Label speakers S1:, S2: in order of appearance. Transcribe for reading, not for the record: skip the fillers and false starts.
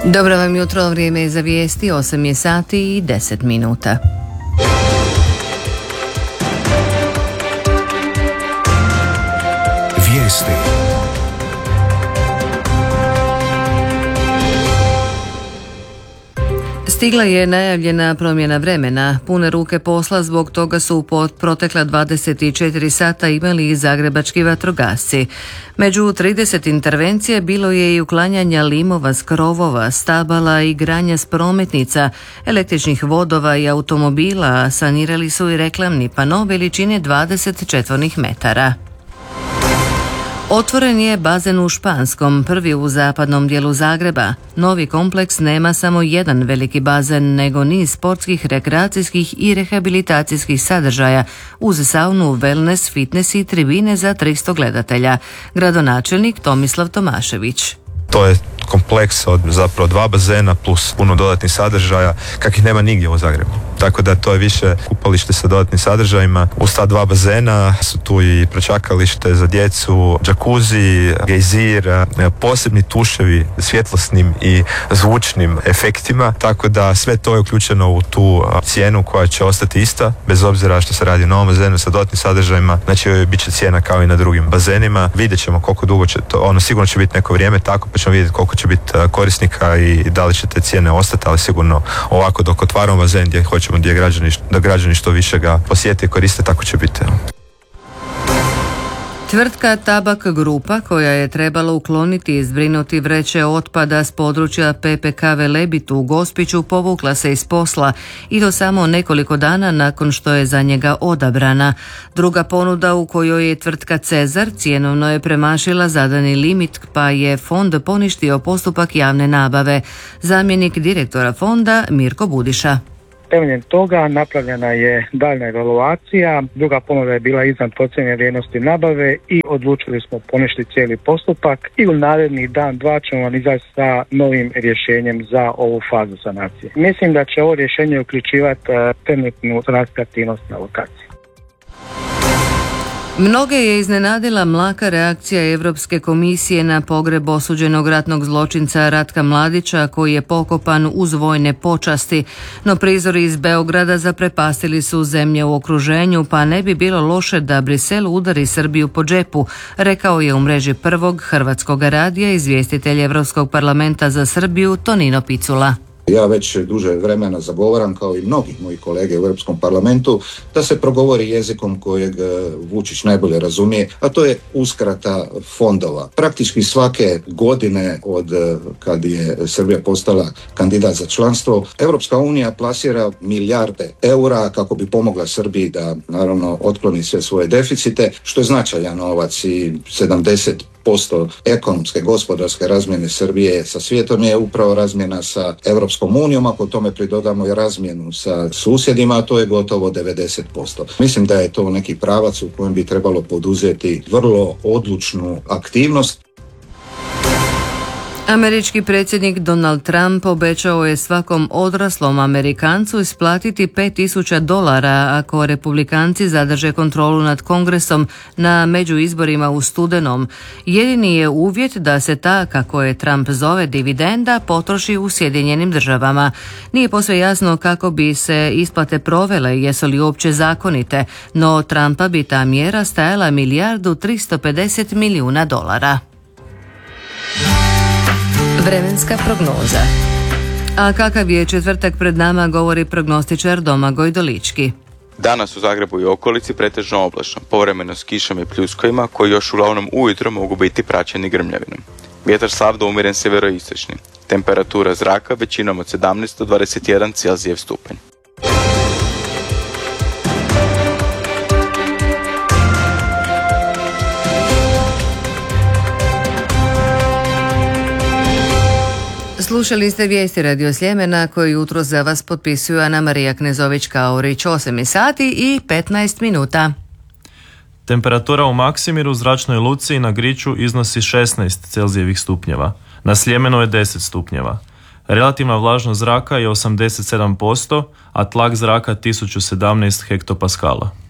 S1: Dobro vam jutro, vrijeme je za vijesti, 8 je sati i 10 minuta.
S2: Vijesti.
S1: Stigla je najavljena promjena vremena. Pune ruke posla zbog toga su protekla 24 sata imali i zagrebački vatrogasci. Među 30 intervencije bilo je i uklanjanja limova s krovova, stabala i granja s prometnica, električnih vodova i automobila, a sanirali su i reklamni pano veličine 20 četvornih metara. Otvoren je bazen u Španskom, prvi u zapadnom dijelu Zagreba. Novi kompleks nema samo jedan veliki bazen, nego niz sportskih, rekreacijskih i rehabilitacijskih sadržaja, uz saunu, wellness, fitness i tribine za 300 gledatelja. Gradonačelnik Tomislav Tomašević.
S3: To je kompleks od zapravo 2 bazena plus puno dodatnih sadržaja kakvih nema nigdje u Zagrebu. Tako da to je više kupalište sa dodatnim sadržajima. Uz ta 2 bazena su tu i prečakalište za djecu, džakuzi, gejzir, posebni tuševi svjetlosnim i zvučnim efektima. Tako da sve to je uključeno u tu cijenu koja će ostati ista, bez obzira što se radi o novom bazenu sa dodatnim sadržajima. Znači bit će cijena kao i na drugim bazenima. Vidjet ćemo koliko dugo će to, sigurno će biti neko vrijeme tako, pa ćemo vidjeti koliko će biti korisnika i da li će te cijene ostati, ali sigurno ovako dok otvaramo bazen gdje hoćemo da građani što više ga posjete i koriste, tako će biti.
S1: Tvrtka Tabak Grupa, koja je trebala ukloniti i zbrinuti vreće otpada s područja PPK Velebit u Gospiću, povukla se iz posla i to samo nekoliko dana nakon što je za njega odabrana. Druga ponuda u kojoj je tvrtka Cezar cjenovno je premašila zadani limit, pa je fond poništio postupak javne nabave. Zamjenik direktora fonda Mirko Budiša.
S4: Temeljem toga napravljena je daljna evaluacija, druga ponuda je bila iznad procijenjene vrijednosti nabave i odlučili smo poništiti cijeli postupak i u naredni dan, 2 ćemo vam izaći sa novim rješenjem za ovu fazu sanacije. Mislim da će ovo rješenje uključivati trenutnu aktivnost na lokaciji.
S1: Mnoge je iznenadila mlaka reakcija Europske komisije na pogreb osuđenog ratnog zločinca Ratka Mladića, koji je pokopan uz vojne počasti, no prizori iz Beograda zaprepastili su zemlje u okruženju, pa ne bi bilo loše da Brisel udari Srbiju po džepu, rekao je u mreži Prvog hrvatskog radija izvjestitelj Europskog parlamenta za Srbiju Tonino Picula.
S5: Ja već duže vremena zagovaram, kao i mnogi moji kolege u Europskom parlamentu, da se progovori jezikom kojeg Vučić najbolje razumije, a to je uskrata fondova. Praktički svake godine od kad je Srbija postala kandidat za članstvo, Europska unija plasira milijarde eura kako bi pomogla Srbiji da naravno otkloni sve svoje deficite, što je značajan novac i 70% ekonomske, gospodarske razmjene Srbije sa svijetom je upravo razmjena sa Europskom unijom, ako tome pridodamo i razmjenu sa susjedima, a to je gotovo 90%. Mislim da je to neki pravac u kojem bi trebalo poduzeti vrlo odlučnu aktivnost.
S1: Američki predsjednik Donald Trump obećao je svakom odraslom Amerikancu isplatiti $5,000 ako republikanci zadrže kontrolu nad Kongresom na međuizborima u studenom. Jedini je uvjet da se ta, kako je Trump zove, dividenda potroši u Sjedinjenim Državama. Nije posve jasno kako bi se isplate provele i jesu li uopće zakonite, no Trumpa bi ta mjera stajala $1,350 milijuna. Vremenska prognoza. A kakav je četvrtak pred nama, govori prognostičar Domagoj Dolički.
S6: Danas u Zagrebu i okolici pretežno oblačno, povremeno s kišom i pljuskovima koji još uglavnom ujutro mogu biti praćeni grmljavinom. Vjetar slab do umjeren sjeveroistočni. Temperatura zraka većinom od 17 do 21 Celzijev stupanj.
S1: Slušali ste vijesti Radio Sljemena koji jutro za vas potpisuju Ana Marija Knezović-Kaurić, 8 sati i 15 minuta.
S7: Temperatura u Maksimiru, Zračnoj luci i na Griču iznosi 16 Celzijevih stupnjeva. Na Sljemenu je 10 stupnjeva. Relativna vlažnost zraka je 87%, a tlak zraka 1017 hektopaskala.